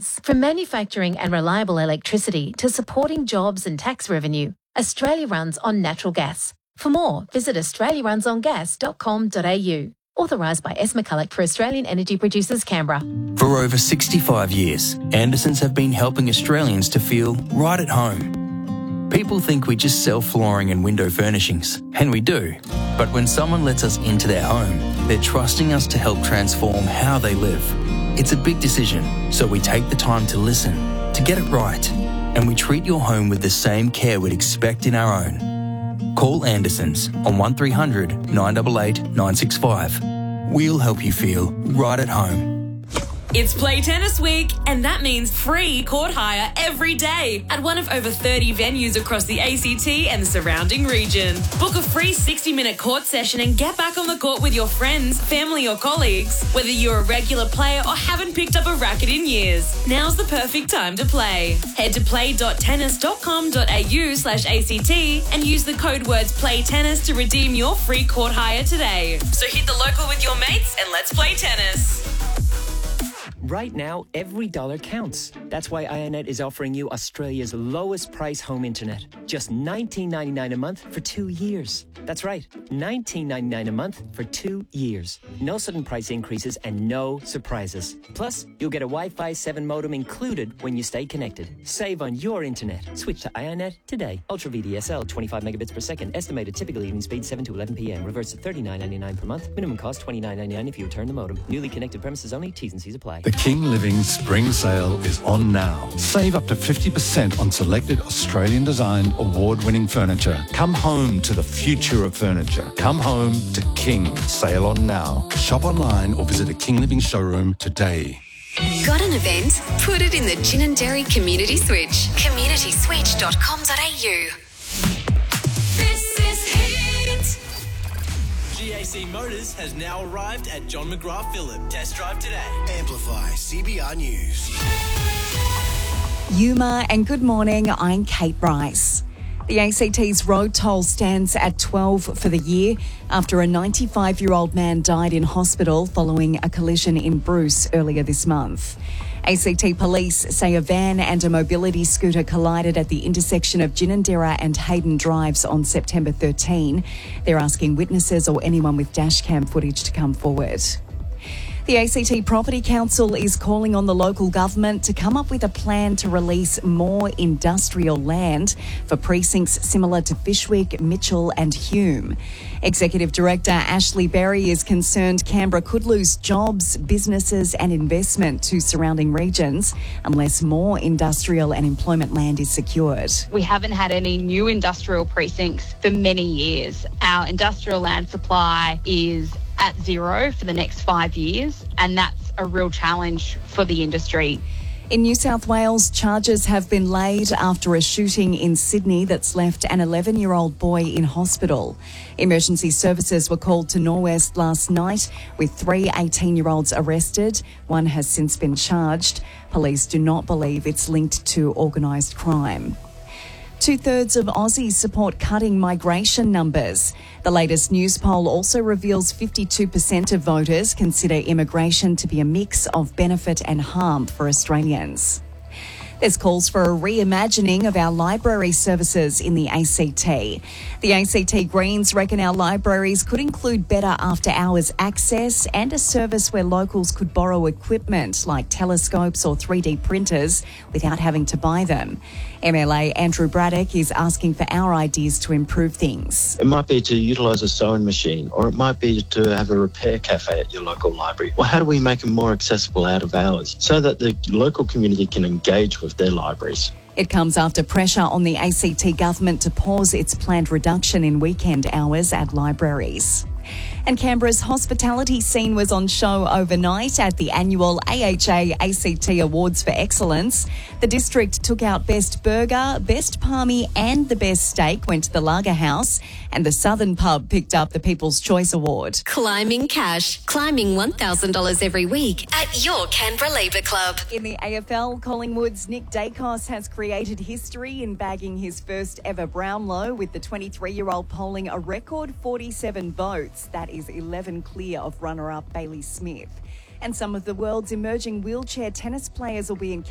sectors. From manufacturing and reliable electricity to supporting jobs and tax revenue, Australia runs on natural gas. For more, visit australiarunsongas.com.au. Authorised by S. McCulloch for Australian Energy Producers, Canberra. For over 65 years, Andersons have been helping Australians to feel right at home. People think we just sell flooring and window furnishings, and we do. But when someone lets us into their home, they're trusting us to help transform how they live. It's a big decision, so we take the time to listen, to get it right, and we treat your home with the same care we'd expect in our own. Call Andersons on 1300 988 965. We'll help you feel right at home. It's Play Tennis Week, and that means free court hire every day at one of over 30 venues across the ACT and the surrounding region. Book a free 60-minute court session and get back on the court with your friends, family or colleagues. Whether you're a regular player or haven't picked up a racket in years, now's the perfect time to play. Head to play.tennis.com.au/ACT and use the code words PLAYTENNIS to redeem your free court hire today. So hit the local with your mates and let's play tennis. Right now, every dollar counts. That's why Ionet is offering you Australia's lowest price home internet. Just $19.99 a month for 2 years. That's right, $19.99 a month for 2 years. No sudden price increases and no surprises. Plus, you'll get a Wi-Fi 7 modem included when you stay connected. Save on your internet. Switch to Ionet today. Ultra VDSL, 25 megabits per second. Estimated typical evening speed 7 to 11 p.m. Reverse to $39.99 per month. Minimum cost $29.99 if you return the modem. Newly connected premises only. T's and C's apply. The King Living Spring Sale is on now. Save up to 50% on selected Australian-designed, award-winning furniture. Come home to the future of furniture. Come home to King. Sale on now. Shop online or visit a King Living showroom today. Got an event? Put it in the Ginninderra Community Switch. communityswitch.com.au. This is Hit. GAC Motors has now arrived at John McGrath Phillip. Test drive today. Amplify CBR News. Yuma, and good morning, I'm Kate Bryce. The ACT's road toll stands at 12 for the year after a 95-year-old man died in hospital following a collision in Bruce earlier this month. ACT police say a van and a mobility scooter collided at the intersection of Ginninderra and Hayden Drives on September 13. They're asking witnesses or anyone with dashcam footage to come forward. The ACT Property Council is calling on the local government to come up with a plan to release more industrial land for precincts similar to Fyshwick, Mitchell and Hume. Executive Director Ashley Berry is concerned Canberra could lose jobs, businesses and investment to surrounding regions unless more industrial and employment land is secured. We haven't had any new industrial precincts for many years. Our industrial land supply is at zero for the next 5 years, and that's a real challenge for the industry. In New South Wales, charges have been laid after a shooting in Sydney that's left an 11-year-old boy in hospital. Emergency services were called to Norwest last night with 3 18-year-olds arrested. One has since been charged. Police do not believe it's linked to organised crime. 2/3 of Aussies support cutting migration numbers. The latest news poll also reveals 52% of voters consider immigration to be a mix of benefit and harm for Australians. There's calls for a reimagining of our library services in the ACT. The ACT Greens reckon our libraries could include better after-hours access and a service where locals could borrow equipment like telescopes or 3D printers without having to buy them. MLA Andrew Braddock is asking for our ideas to improve things. It might be to utilise a sewing machine, or it might be to have a repair cafe at your local library. Well, how do we make it more accessible out of hours so that the local community can engage with their libraries? It comes after pressure on the ACT government to pause its planned reduction in weekend hours at libraries. And Canberra's hospitality scene was on show overnight at the annual AHA ACT Awards for Excellence. The district took out Best Burger, Best Palmy and the Best Steak went to the Lager House, and the Southern Pub picked up the People's Choice Award. Climbing cash. Climbing $1,000 every week at your Canberra Labour Club. In the AFL, Collingwood's Nick Dacos has created history in bagging his first ever Brownlow, with the 23-year-old polling a record 47 votes. That is 11 clear of runner-up Bailey Smith. And some of the world's emerging wheelchair tennis players will be in